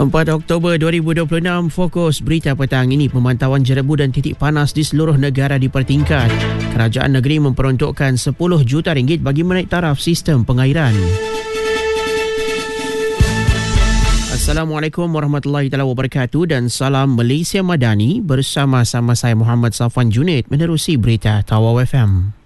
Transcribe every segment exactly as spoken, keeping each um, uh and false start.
empat Oktober dua ribu dua puluh enam, fokus berita petang ini pemantauan jerebu dan titik panas di seluruh negara dipertingkat. Kerajaan negeri memperuntukkan sepuluh juta ringgit bagi menaik taraf sistem pengairan. Assalamualaikum warahmatullahi taala wabarakatuh dan salam Malaysia Madani, bersama-sama saya Muhammad Safwan Junaid menerusi berita Tawau F M.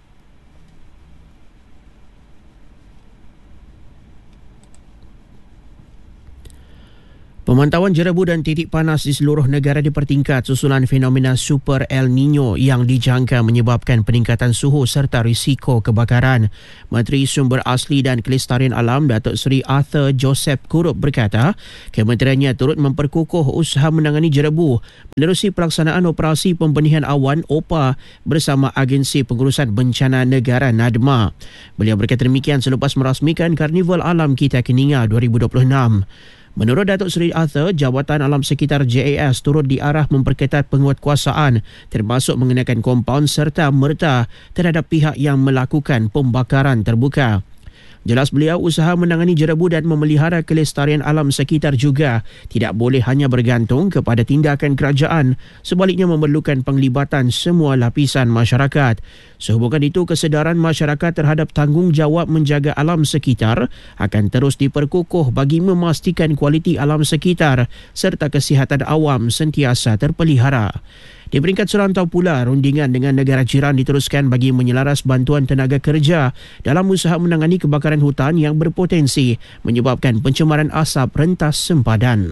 Pemantauan jerebu dan titik panas di seluruh negara dipertingkat susulan fenomena Super El Nino yang dijangka menyebabkan peningkatan suhu serta risiko kebakaran. Menteri Sumber Asli dan Kelestarian Alam Datuk Seri Arthur Joseph Kurup berkata, kementeriannya turut memperkukuh usaha menangani jerebu menerusi pelaksanaan operasi pembenihan awan O P A bersama Agensi Pengurusan Bencana Negara NADMA. Beliau berkata demikian selepas merasmikan Karnival Alam Kita Keninga dua ribu dua puluh enam. Menurut Datuk Seri Arthur, Jawatan Alam Sekitar J A S turut diarah memperketat penguatkuasaan termasuk mengenakan kompaun serta merta terhadap pihak yang melakukan pembakaran terbuka. Jelas beliau, usaha menangani jerebu dan memelihara kelestarian alam sekitar juga tidak boleh hanya bergantung kepada tindakan kerajaan, sebaliknya memerlukan penglibatan semua lapisan masyarakat. Sehubungan itu, kesedaran masyarakat terhadap tanggungjawab menjaga alam sekitar akan terus diperkukuh bagi memastikan kualiti alam sekitar serta kesihatan awam sentiasa terpelihara. Di peringkat serantau pula, rundingan dengan negara jiran diteruskan bagi menyelaras bantuan tenaga kerja dalam usaha menangani kebakaran hutan yang berpotensi menyebabkan pencemaran asap rentas sempadan.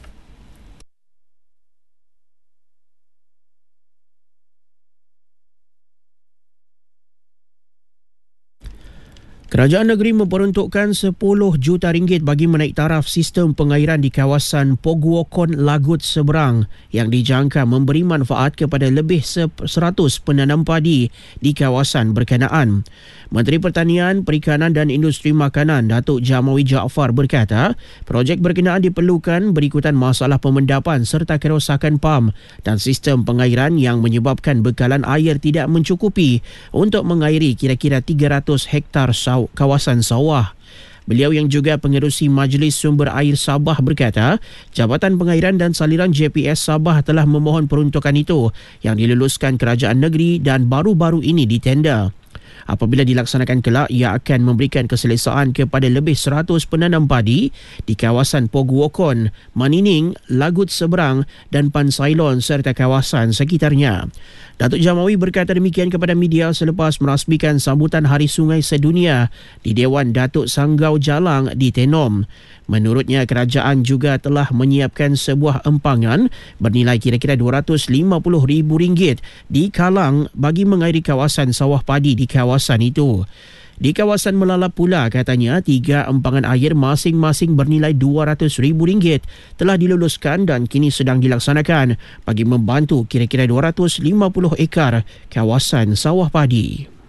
Kerajaan negeri memperuntukkan sepuluh juta ringgit bagi menaik taraf sistem pengairan di kawasan Poguokon Lagut Seberang yang dijangka memberi manfaat kepada lebih seratus penanam padi di kawasan berkenaan. Menteri Pertanian, Perikanan dan Industri Makanan Datuk Jamawi Jaafar berkata, projek berkenaan diperlukan berikutan masalah pemendapan serta kerosakan pam dan sistem pengairan yang menyebabkan bekalan air tidak mencukupi untuk mengairi kira-kira tiga ratus hektar saw- kawasan sawah. Beliau yang juga pengerusi Majlis Sumber Air Sabah berkata, Jabatan Pengairan dan Saliran J P S Sabah telah memohon peruntukan itu yang diluluskan kerajaan negeri dan baru-baru ini ditender. Apabila dilaksanakan kelak, ia akan memberikan keselesaan kepada lebih seratus penanam padi di kawasan Poguokon, Manining, Lagut Seberang dan Pansailon serta kawasan sekitarnya. Datuk Jamawi berkata demikian kepada media selepas merasmikan sambutan Hari Sungai Sedunia di Dewan Datuk Sanggau Jalang di Tenom. Menurutnya, kerajaan juga telah menyiapkan sebuah empangan bernilai kira-kira dua ratus lima puluh ribu ringgit di Kalang bagi mengairi kawasan sawah padi di kawasan itu. Di kawasan Melalap pula, katanya, tiga empangan air masing-masing bernilai dua ratus ribu ringgit telah diluluskan dan kini sedang dilaksanakan bagi membantu kira-kira dua ratus lima puluh ekar kawasan sawah padi.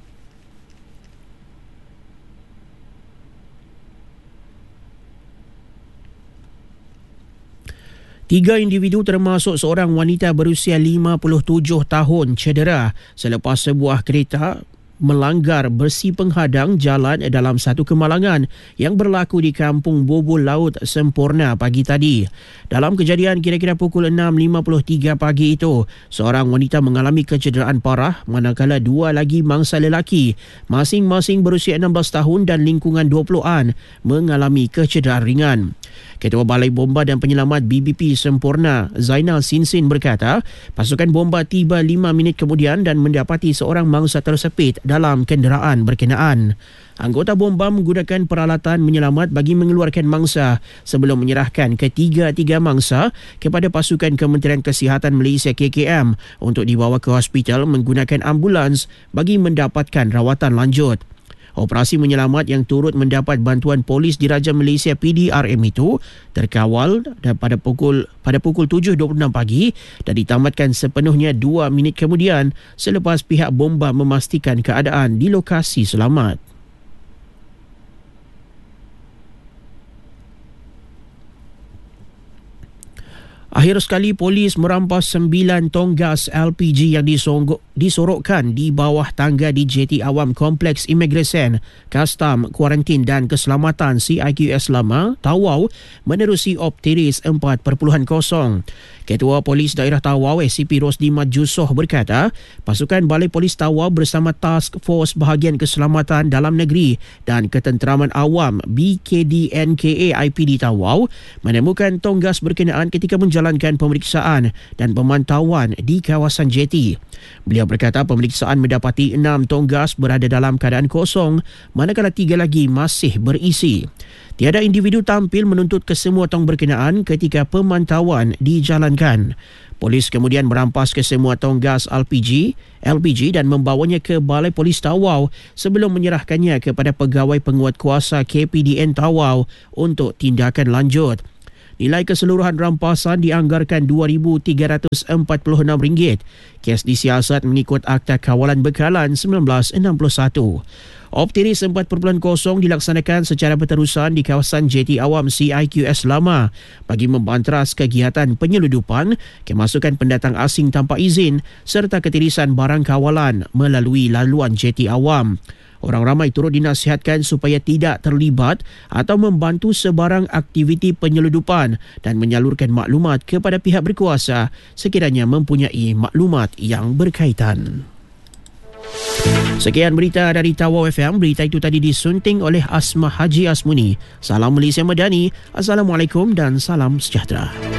Tiga individu termasuk seorang wanita berusia lima puluh tujuh tahun cedera selepas sebuah kereta melanggar besi penghadang jalan dalam satu kemalangan yang berlaku di Kampung Bubul Laut Sempurna pagi tadi. Dalam kejadian kira-kira pukul enam lima puluh tiga pagi itu, seorang wanita mengalami kecederaan parah manakala dua lagi mangsa lelaki masing-masing berusia enam belas tahun dan lingkungan dua puluhan mengalami kecederaan ringan. Ketua Balai Bomba dan Penyelamat B B P Sempurna, Zainal Sinsin berkata, pasukan bomba tiba lima minit kemudian dan mendapati seorang mangsa tersepit dalam kenderaan berkenaan. Anggota bomba menggunakan peralatan menyelamat bagi mengeluarkan mangsa sebelum menyerahkan ketiga-tiga mangsa kepada pasukan Kementerian Kesihatan Malaysia K K M untuk dibawa ke hospital menggunakan ambulans bagi mendapatkan rawatan lanjut. Operasi menyelamat yang turut mendapat bantuan polis Diraja Malaysia P D R M itu terkawal pada pukul pada pukul tujuh dua puluh enam pagi dan ditamatkan sepenuhnya dua minit kemudian selepas pihak bomba memastikan keadaan di lokasi selamat. Akhir sekali, polis merampas sembilan tong gas L P G yang disonggok, disorokkan di bawah tangga di J T Awam Kompleks Imigresen, Kastam, Kuarantin dan Keselamatan C I Q S Lama, Tawau menerusi Optiris empat titik kosong. Ketua Polis Daerah Tawau S C P Rosdi Majusoh berkata, pasukan Balai Polis Tawau bersama Task Force Bahagian Keselamatan Dalam Negeri dan Ketenteraman Awam B K D N K A I P D Tawau menemukan tong gas berkenaan ketika menjalankan pemeriksaan dan pemantauan di kawasan jetty. Beliau berkata pemeriksaan mendapati enam tong gas berada dalam keadaan kosong, manakala tiga lagi masih berisi. Tiada individu tampil menuntut kesemua tong berkenaan ketika pemantauan dijalankan. Polis kemudian merampas kesemua tong gas L P G, L P G dan membawanya ke Balai Polis Tawau sebelum menyerahkannya kepada Pegawai Penguatkuasa K P D N Tawau untuk tindakan lanjut. Nilai keseluruhan rampasan dianggarkan dua ribu tiga ratus empat puluh enam ringgit. Kes disiasat mengikut Akta Kawalan Bekalan seribu sembilan ratus enam puluh satu. Optiris empat titik kosong dilaksanakan secara berterusan di kawasan J T Awam C I Q S Lama bagi membantras kegiatan penyeludupan, kemasukan pendatang asing tanpa izin serta ketirisan barang kawalan melalui laluan J T Awam. Orang ramai turut dinasihatkan supaya tidak terlibat atau membantu sebarang aktiviti penyeludupan dan menyalurkan maklumat kepada pihak berkuasa sekiranya mempunyai maklumat yang berkaitan. Sekian berita dari Tawau F M. Berita itu tadi disunting oleh Asma Haji Asmuni. Salam Malaysia Madani. Assalamualaikum dan salam sejahtera.